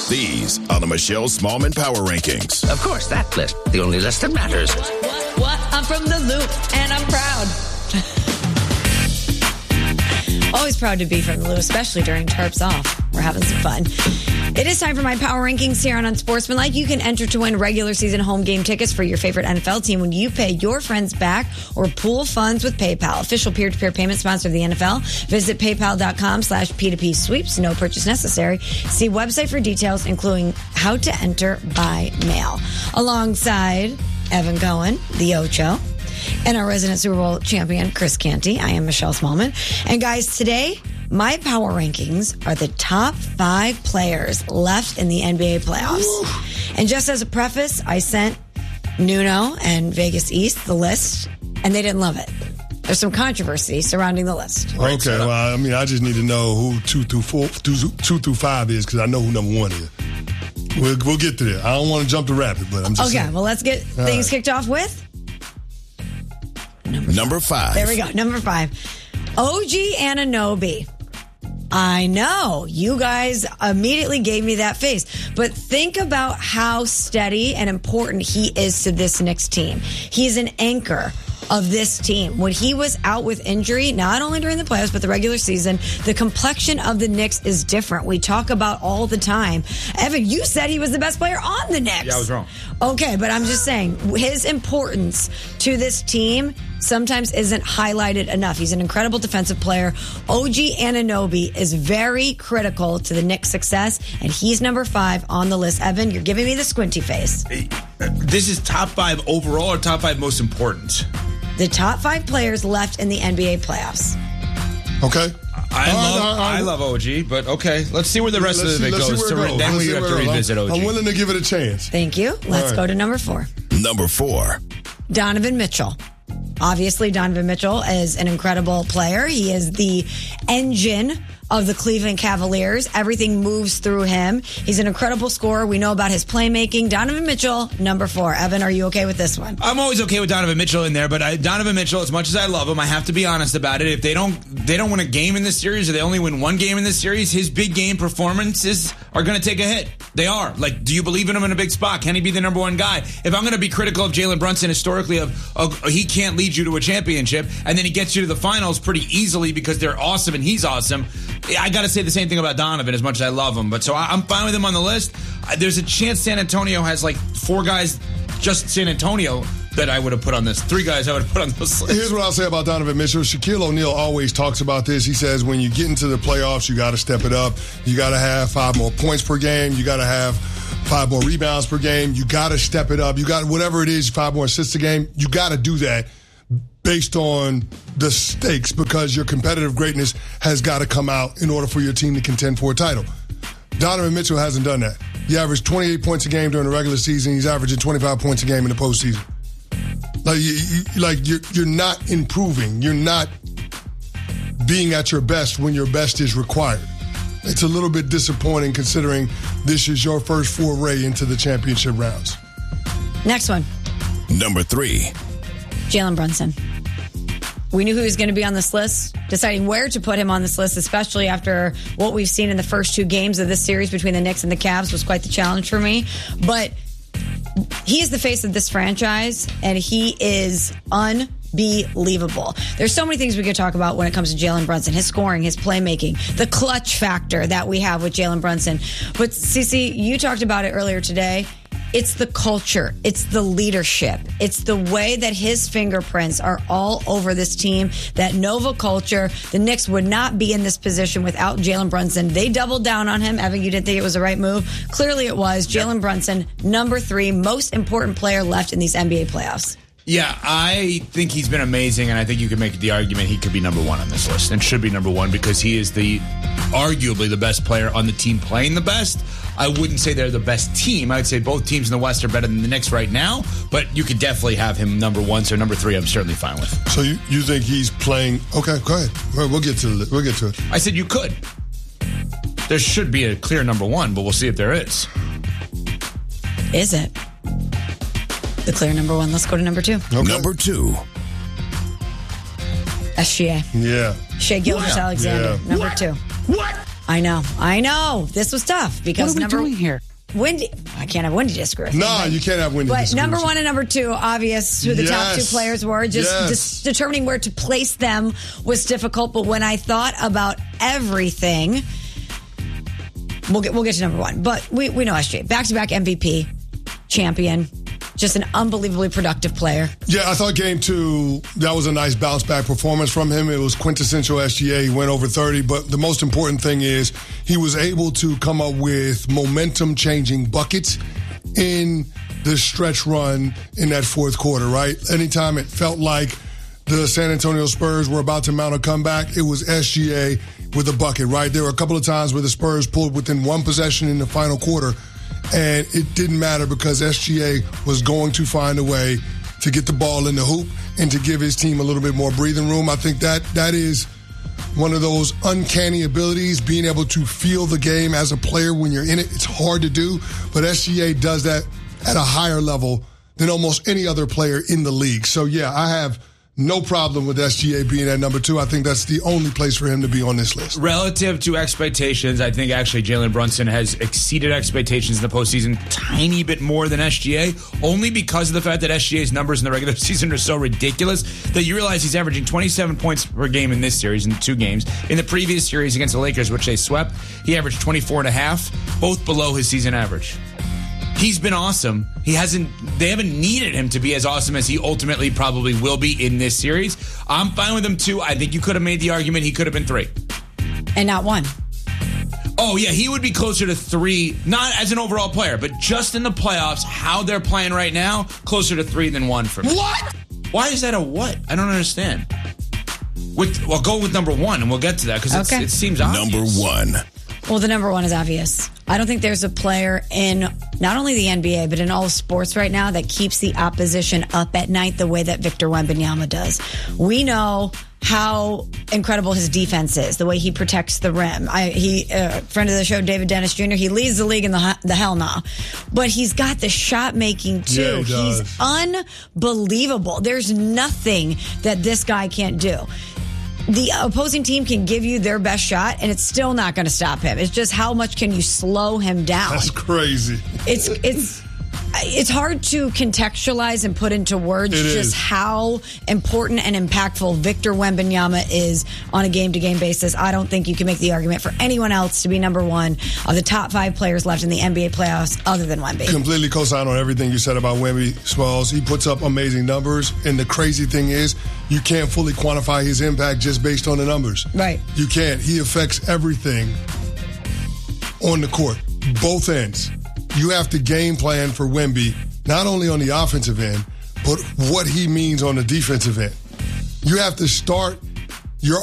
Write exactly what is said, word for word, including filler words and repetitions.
These are the Michelle Smallman Power Rankings. Of course, that list. The only list that matters. What, what, what? I'm from the Loop, and I'm proud. Always proud to be from the Loop, especially during Tarps Off. We're having some fun. It is time for my power rankings here on Unsportsmanlike. You can enter to win regular season home game tickets for your favorite N F L team when you pay your friends back or pool funds with PayPal. Official peer-to-peer payment sponsor of the N F L. Visit paypal.com slash P2P sweeps. No purchase necessary. See website for details, including how to enter by mail. Alongside Evan Cohen, the Ocho, and our resident Super Bowl champion, Chris Canty. I am Michelle Smallman. And guys, today, my power rankings are the top five players left in the N B A playoffs. Ooh. And just as a preface, I sent Nuno and Vegas East the list, and they didn't love it. There's some controversy surrounding the list. Okay, well, I mean, I just need to know who two through four, two, two through five is, because I know who number one is. We'll, we'll get to that. I don't want to jump the rabbit, but I'm just Okay, saying. well, let's get All things right. kicked off with Number, Number five. There we go. Number five. O G Anunoby. I know. You guys immediately gave me that face. But think about how steady and important he is to this Knicks team. He's an anchor of this team. When he was out with injury, not only during the playoffs, but the regular season, the complexion of the Knicks is different. We talk about all the time. Evan, you said he was the best player on the Knicks. Yeah, I was wrong. Okay, but I'm just saying, his importance to this team sometimes isn't highlighted enough. He's an incredible defensive player. O G Anunoby is very critical to the Knicks' success, and he's number five on the list. Evan, you're giving me the squinty face. This is top five overall or top five most important? The top five players left in the N B A playoffs. Okay. I All love right, all right. I love O G, but okay. Let's see where the rest Let's of see- it let's see goes. where To it re- goes. then Let's we see have where to it goes. revisit O G. I'm willing to give it a chance. Thank you. Let's right. go to number four. Number four. Donovan Mitchell. Obviously, Donovan Mitchell is an incredible player. He is the engine of the Cleveland Cavaliers. Everything moves through him. He's an incredible scorer. We know about his playmaking. Donovan Mitchell, number four. Evan, are you okay with this one? I'm always okay with Donovan Mitchell in there, but I, Donovan Mitchell, as much as I love him, I have to be honest about it. If they don't, they don't win a game in this series, or they only win one game in this series, his big game performances are going to take a hit. They are. Like, do you believe in him in a big spot? Can he be the number one guy? If I'm going to be critical of Jalen Brunson historically, of, of he can't lead you to a championship, and then he gets you to the finals pretty easily because they're awesome and he's awesome. I got to say the same thing about Donovan, as much as I love him. But so I, I'm fine with him on the list. Uh, There's a chance San Antonio has like four guys, just San Antonio, that I would have put on this. Three guys I would have put on this list. Here's what I'll say about Donovan Mitchell. Shaquille O'Neal always talks about this. He says when you get into the playoffs, you got to step it up. You got to have five more points per game. You got to have five more rebounds per game. You got to step it up. You got whatever it is, five more assists a game. You got to do that based on the stakes, because your competitive greatness has got to come out in order for your team to contend for a title. Donovan Mitchell hasn't done that. He averaged twenty-eight points a game during the regular season. He's averaging twenty-five points a game in the postseason. Like, you, you, like you're, you're not improving. You're not being at your best when your best is required. It's a little bit disappointing considering this is your first foray into the championship rounds. Next one. Number three. Jalen Brunson. We knew he was going to be on this list. Deciding where to put him on this list, especially after what we've seen in the first two games of this series between the Knicks and the Cavs, was quite the challenge for me. But he is the face of this franchise, and he is unbelievable. There's so many things we could talk about when it comes to Jalen Brunson. His scoring, his playmaking, the clutch factor that we have with Jalen Brunson. But, Cece, you talked about it earlier today. It's the culture. It's the leadership. It's the way that his fingerprints are all over this team, that Nova culture. The Knicks would not be in this position without Jalen Brunson. They doubled down on him. Evan, you didn't think it was the right move? Clearly it was. Jalen Brunson, number three, most important player left in these N B A playoffs. Yeah, I think he's been amazing, and I think you could make the argument he could be number one on this list, and should be number one, because he is the arguably the best player on the team playing the best. I wouldn't say they're the best team. I would say both teams in the West are better than the Knicks right now, but you could definitely have him number one, so number three I'm certainly fine with. So you, you think he's playing... Okay, go ahead. We'll we'll get to it. We'll get to it. I said you could. There should be a clear number one, but we'll see if there is. Is it? The clear number one. Let's go to number two. Okay. Number two. S G A. Yeah. Shea Gilgeous Yeah. Alexander, Yeah. number What? two. What? I know. I know. This was tough because What are we number doing here? Wendy, I can't have Wendy disagree with me, Nah, but- you can't have Wendy But disagree number with you. one and number two, obvious who the top two Yes. players were. Just, Yes. just determining where to place them was difficult. But when I thought about everything, we'll get we'll get to number one. But we we know S G A, back to back M V P, champion, just an unbelievably productive player. Yeah, I thought game two, that was a nice bounce back performance from him. It was quintessential S G A. He went over thirty, but the most important thing is he was able to come up with momentum changing buckets in the stretch run in that fourth quarter, right? Anytime it felt like the San Antonio Spurs were about to mount a comeback, it was S G A with a bucket, right? There were a couple of times where the Spurs pulled within one possession in the final quarter, and it didn't matter because S G A was going to find a way to get the ball in the hoop and to give his team a little bit more breathing room. I think that that is one of those uncanny abilities, being able to feel the game as a player when you're in it. It's hard to do, but S G A does that at a higher level than almost any other player in the league. So, yeah, I have no problem with S G A being at number two. I think that's the only place for him to be on this list. Relative to expectations, I think actually Jalen Brunson has exceeded expectations in the postseason tiny bit more than S G A, only because of the fact that S G A's numbers in the regular season are so ridiculous that you realize he's averaging twenty-seven points per game in this series, in two games. In the previous series against the Lakers, which they swept, he averaged twenty-four and a half, both below his season average. He's been awesome. He hasn't, they haven't needed him to be as awesome as he ultimately probably will be in this series. I'm fine with him too. I think you could have made the argument he could have been three. And not one. Oh, yeah, he would be closer to three, not as an overall player, but just in the playoffs, how they're playing right now, closer to three than one for me. What? Why is that a what? I don't understand. With, well, go with number one, and we'll get to that, because Okay. it seems obvious. Number one. Well, the number one is obvious. I don't think there's a player in not only the N B A, but in all of sports right now that keeps the opposition up at night the way that Victor Wembanyama does. We know how incredible his defense is, the way he protects the rim. I, he, uh, friend of the show, David Dennis Junior, he leads the league in the, the hell nah. But he's got the shot making too. Yeah, he does. He's unbelievable. There's nothing that this guy can't do. The opposing team can give you their best shot, and it's still not going to stop him. It's just how much can you slow him down? That's crazy. It's it's it's hard to contextualize and put into words It just is. how important and impactful Victor Wembanyama is on a game-to-game basis. I don't think you can make the argument for anyone else to be number one of the top five players left in the N B A playoffs other than Wemby. Completely co-sign on everything you said about Wemby, Smalls. He puts up amazing numbers, and the crazy thing is you can't fully quantify his impact just based on the numbers. Right. You can't. He affects everything on the court, both ends. You have to game plan for Wemby, not only on the offensive end, but what he means on the defensive end. You have to start